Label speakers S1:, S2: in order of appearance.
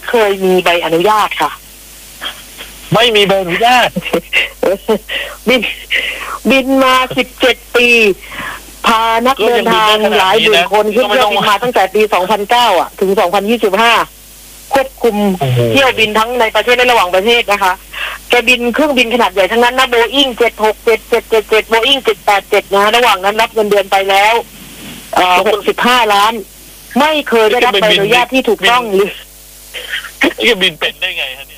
S1: เคยมีใบอนุญาตค่ะ
S2: ไม่มีใบอนุญาต
S1: บินมา17 ปี พานักเดินทางหลายหมื่นคนขึ้นเที่ยวบินมาตั้งแต่ปี 2009 ถึง 2025 ควบคุมเที่ยวบินทั้งในประเทศและระหว่างประเทศนะคะแกบินเครื่องบินขนาดใหญ่ทั้งนั้นนะโบอิ้ง767 โบอิ้ง787นะระหว่างนั้นรับเงินเดือนไปแล้ว65 ล้านไม่เคยได้รับใบอนุญาตที่ถูกต้องหรือ
S2: จะบินเป็นได้ไงฮะ